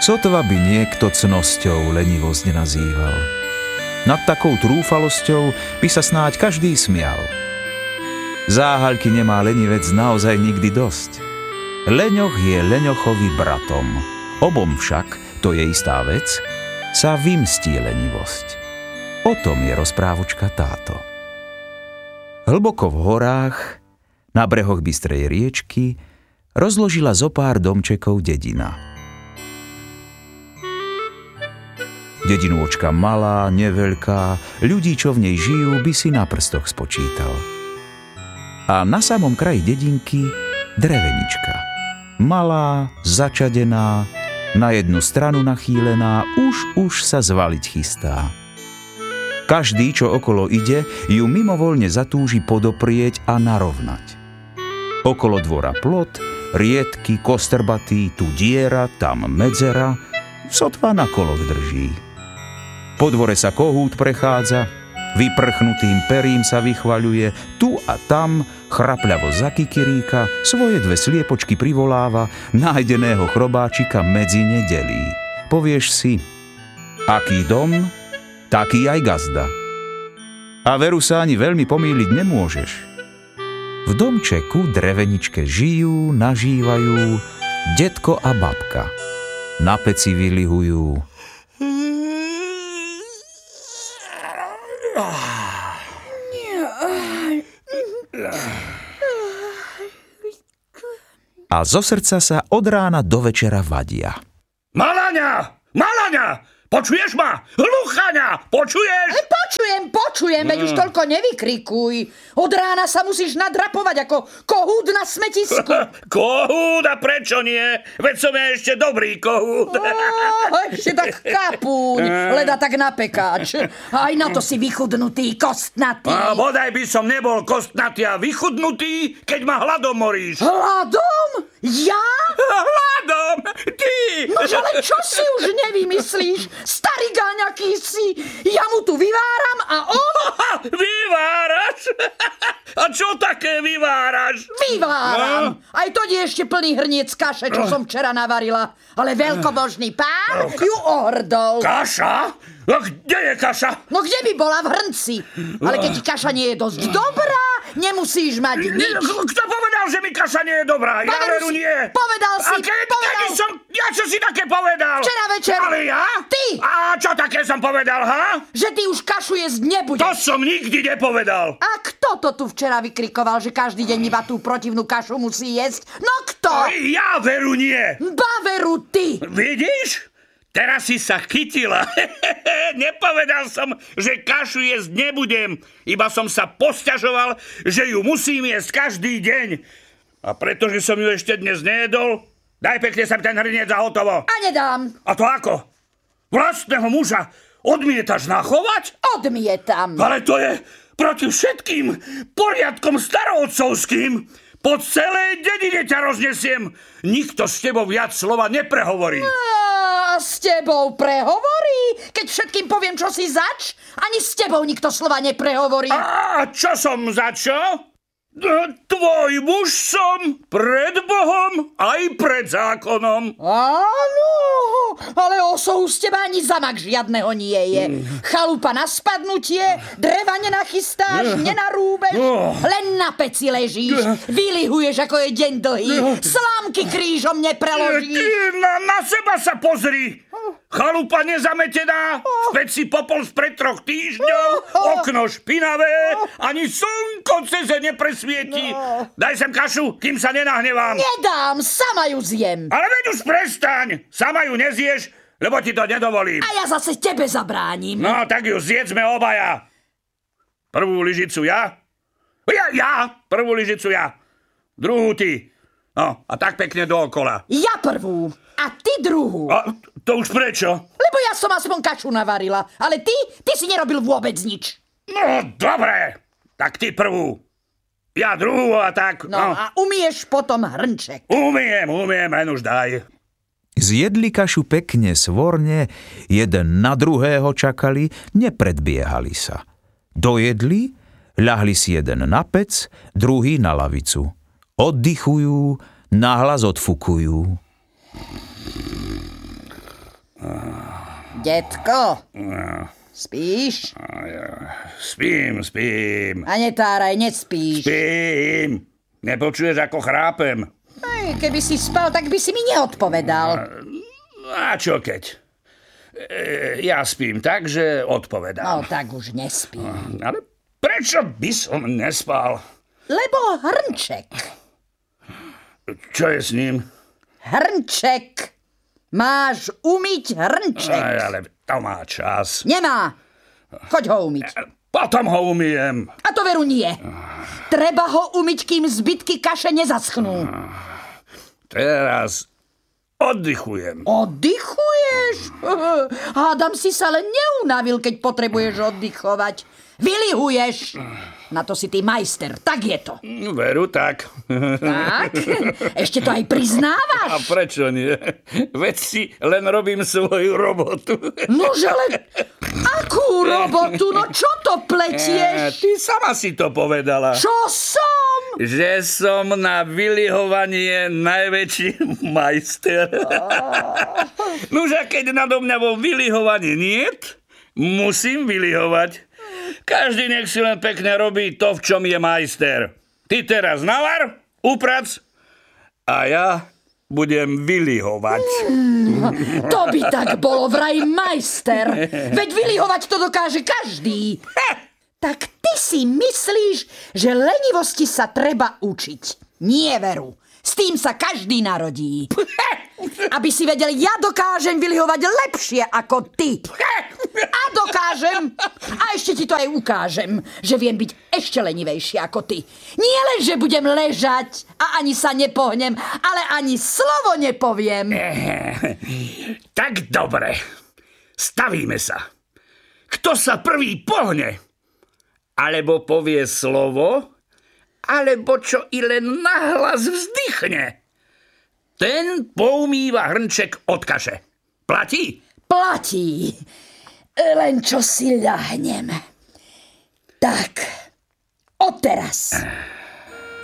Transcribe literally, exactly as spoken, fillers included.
Sotva by niekto cnosťou lenivosť nazýval. Nad takou trúfalosťou by sa snáď každý smial. Záhaľky nemá lenivec naozaj nikdy dosť. Leňoch je leňochovi bratom. Obom však, to je istá vec, sa vymstí lenivosť. O tom je rozprávočka táto. Hlboko v horách, na brehoch bystrej riečky, rozložila zo pár domčekov dedina. Dedinôčka malá, neveľká, ľudí, čo v nej žijú, by si na prstoch spočítal. A na samom kraji dedinky drevenička. Malá, začadená, na jednu stranu nachýlená, už už sa zvaliť chystá. Každý, čo okolo ide, ju mimovoľne zatúži podoprieť a narovnať. Okolo dvora plot, riedky, kostrbatý, tu diera, tam medzera, sotva na koloch drží. Po dvore sa kohút prechádza, vyprchnutým perím sa vychvaľuje, tu a tam chrapľavo zakikiríka, svoje dve sliepočky privoláva, nájdeného chrobáčika medzi ne delí. Povieš si, aký dom, taký aj gazda. A veru sa ani veľmi pomýliť nemôžeš. V domčeku dreveničke žijú, nažívajú detko a babka. Na peci vylihujú. A zo srdca sa od rána do večera vadia. Malaňa! Malaňa! Počuješ ma? Hluchaňa! Počuješ? Počujem, počujem, veď už toľko nevykrikuj. Od rána sa musíš nadrapovať ako kohút na smetisku. Kohút? A prečo nie? Veď som ja ešte dobrý kohút. Oh, ešte tak kapúň, leda tak na pekáč. Aj na to si vychudnutý, kostnatý. A bodaj by som nebol kostnatý a vychudnutý, keď ma hladom moríš. Hladom? Ja? Hladom? Ty! Nože, ale čo si už nevymyslíš? Starý gáňaký si. Ja mu tu vyváram a on... Vyváraš? A čo také vyváraš? Vyváram. Aj to je ešte plný hrniec kaše, čo som včera navarila. Ale veľkobožný pán ju ohrdol. Kaša? A kde je kaša? No kde by bola? V hrnci. Ale keď ti kaša nie je dosť dobrá, nemusíš mať nič. Kto povedal, že mi kaša nie je dobrá? Ja veru nie. Povedal si, a keď, povedal. Kedy som, ja čo si také povedal? Včera večer. Ale ja? Ty. A čo také som povedal, ha? Že ty už kašu jesť nebudeš. To som nikdy nepovedal. A kto to tu včera vykrikoval, že každý deň iba tú protivnú kašu musí jesť? No kto? Aj ja veru nie. Ba veru ty. Vidíš? Teraz si sa chytila. Nepovedal som, že kašu jesť nebudem. Iba som sa posťažoval, že ju musím jesť každý deň. A pretože som ju ešte dnes nejedol, daj pekne sem ten hrniec a hotovo. A nedám. A to ako? Vlastného muža odmietaš nachovať? Odmietam. Ale to je proti všetkým poriadkom starootcovským. Po celej dedine ťa roznesiem. Nikto s tebou viac slova neprehovorí. A s tebou prehovorí? Keď všetkým poviem, čo si zač, ani s tebou nikto slova neprehovorí. A čo som za čo? Tvoj muž som pred Bohom aj pred zákonom. Áno, ale osohu z teba ani zamak žiadneho nie je. Chalupa na spadnutie, dreva nenachystáš, nenarúbeš, len na peci ležíš, vylihuješ, ako je deň dlhý, slámky krížom nepreložíš. Ty na, na seba sa pozri. Chalupa nezametená, v peci popol spred troch týždňov, okno špinavé, ani slnko ceze nepresvieti. Daj sem kašu, kým sa nenahnevám. Nedám, sama ju zjem. Ale veď už prestaň, sama ju nezieš, lebo ti to nedovolím. A ja zase tebe zabránim. No, tak ju zjedzme obaja. Prvú lyžicu ja? Ja, ja, prvú lyžicu ja. Druhú ty. No, a tak pekne dookola. Ja prvú, a ty druhú. A to už prečo? Lebo ja som aspoň kašu navarila, ale ty, ty si nerobil vôbec nič. No, dobre, tak ty prvú. Ja druhú a tak. No, no. A umieš potom hrnček. Umiem, umiem, len už daj. Zjedli kašu pekne svorne, jeden na druhého čakali, nepredbiehali sa. Dojedli, ľahli si jeden na pec, druhý na lavicu. Oddychujú, nahlas odfukujú. Detko, No, spíš? spím, spím. A netáraj, nespíš. Spím. Nepočuješ, ako chrápem? Aj, keby si spal, tak by si mi neodpovedal. A čo keď? E, ja spím tak, že odpovedám. No, tak už nespí. Ale prečo by som nespal? Lebo hrnček. Čo je s ním? Hrnček. Máš umyť hrnček. Aj, ale to má čas. Nemá. Choď ho umyť. Potom ho umyjem. A to veru nie. Treba ho umyť, kým zbytky kaše nezaschnú. Teraz oddychujem. Oddychuješ? Hádam si sa len neunavil, keď potrebuješ oddychovať. Vylihuješ. Na to si ty majster, tak je to. Veru, tak. Tak? Ešte to aj priznávaš? A prečo nie? Veď si len robím svoju robotu. Nože len... Akú robotu? No čo to pletieš? Ty sama si to povedala. Čo som? Že som na vylihovanie najväčší majster. Nože keď nado mňa vo vylihovaní niet, musím vylihovať. Každý nech si len pekne robí to, v čom je majster. Ty teraz navar, uprac a ja budem vylihovať. Mm, to by tak bolo vraj majster. Veď vylihovať to dokáže každý. Tak ty si myslíš, že lenivosti sa treba učiť. Nie veru. S tým sa každý narodí. Aby si vedel, ja dokážem vylihovať lepšie ako ty. A dokážem. A ešte ti to aj ukážem, že viem byť ešte lenivejšie ako ty. Nie len, že budem ležať a ani sa nepohnem, ale ani slovo nepoviem. Tak dobre. Stavíme sa. Kto sa prvý pohne? Alebo povie slovo, alebo čo i len nahlas vzdychne. Ten poumýva hrnček od kaše. Platí? Platí. Len čo si ľahnem. Tak, odteraz.